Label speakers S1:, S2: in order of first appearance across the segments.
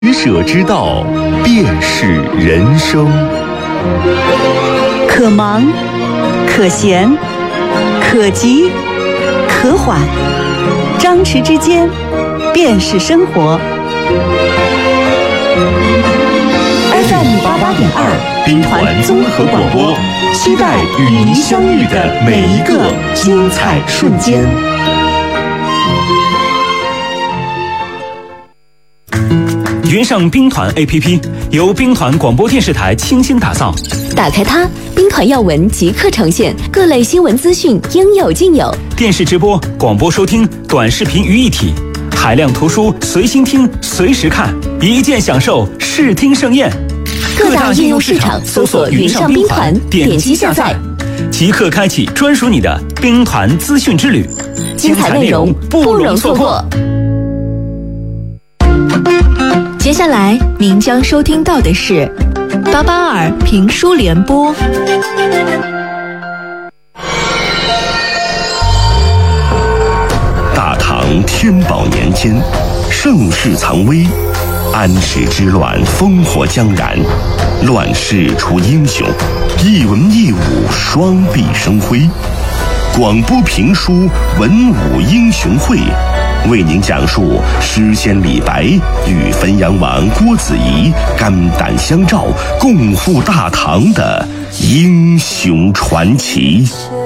S1: 取舍之道，便是人生。
S2: 可忙，可闲，可急，可缓，张弛之间，便是生活。FM 88.2，兵团综合广播，期待与您相遇的每一个精彩瞬间。
S3: 云上兵团 APP 由兵团广播电视台倾心打造，
S4: 打开它，兵团要闻即刻呈现，各类新闻资讯应有尽有。
S3: 电视直播、广播收听、短视频于一体，海量图书随心听、随时看，一键享受视听盛宴。
S4: 各大应用市场搜索云上兵团，点击下载，
S3: 即刻开启专属你的兵团资讯之旅，
S4: 精彩内容不容错过。接下来您将收听到的是882评书联播。
S1: 大唐天宝年间，盛世藏危，安史之乱烽火将燃，乱世出英雄，一文一武双璧生辉。广播评书文武英雄会，为您讲述诗仙李白与汾阳王郭子仪肝胆相照，共赴大唐的英雄传奇。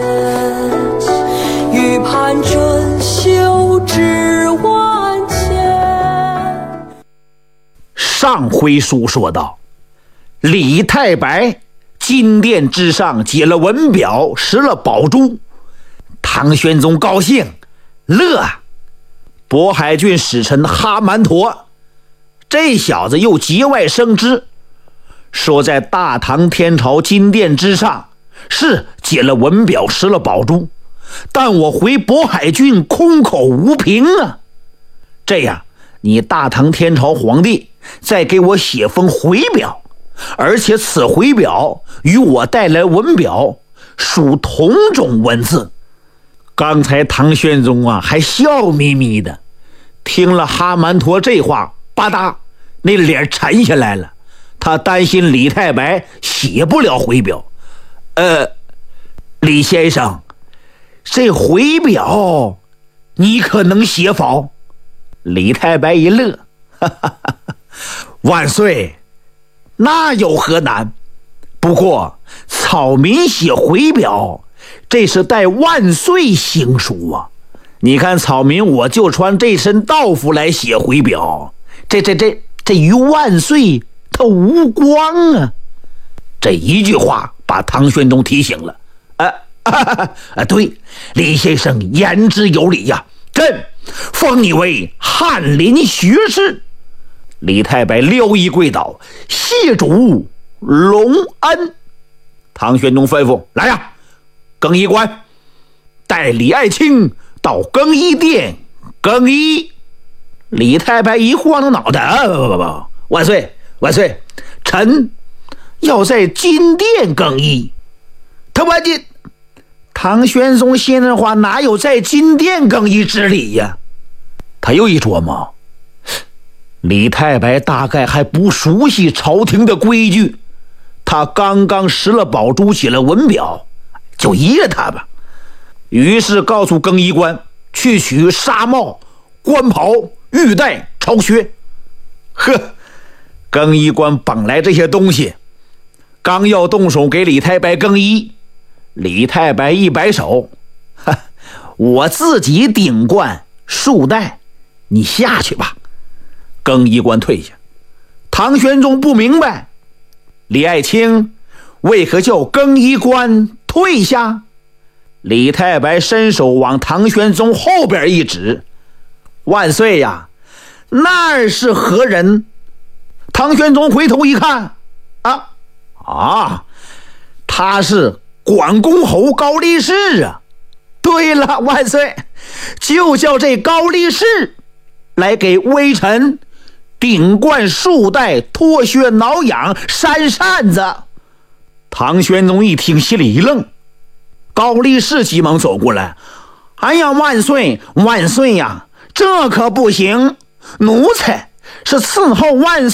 S5: 欲攀春秋之万千。
S6: 上回书说到，李太白金殿之上解了文表，拾了宝珠，唐玄宗高兴乐啊。渤海郡使臣哈曼陀这小子又节外生枝，说在大唐天朝金殿之上是解了文表，拾了宝珠，但我回渤海郡空口无凭啊。这样你大唐天朝皇帝再给我写封回表，而且此回表与我带来文表属同种文字。刚才唐玄宗啊还笑眯眯的，听了哈曼陀这话，吧嗒那脸沉下来了。他担心李太白写不了回表。李先生，这回表你可能写否？李太白一乐，哈哈哈哈，万岁，那有何难？不过草民写回表，这是带万岁行书啊。你看草民我就穿这身道服来写回表，这与万岁他无关啊。这一句话把唐玄宗提醒了。对，李先生言之有理呀，朕封你为翰林学士。李太白撩衣跪倒，谢主隆恩。唐玄宗吩咐，来呀，更衣官带李爱卿到更衣殿更衣。李太白一晃着脑袋，不，万岁万岁，臣要在金殿更衣。唐玄宗先生话哪有在金殿更衣之理呀？他又一琢磨，李太白大概还不熟悉朝廷的规矩，他刚刚拾了宝珠，写了文表，就依着他吧。于是告诉更衣官去取纱帽、官袍、玉带、朝靴。更衣官绑来这些东西，刚要动手给李太白更衣，李太白一摆手，我自己顶冠束带，你下去吧。更衣官退下。唐玄宗不明白，李爱卿为何叫更衣官退下？李太白伸手往唐玄宗后边一指，万岁呀，那是何人？唐玄宗回头一看，他是管公侯高力士啊。对了，万岁，就叫这高力士来给微臣顶冠束带、脱靴挠痒、扇扇子。唐玄宗一听，心里一愣。高力士急忙走过来，哎呀，万岁万岁呀，这可不行，奴才是伺候万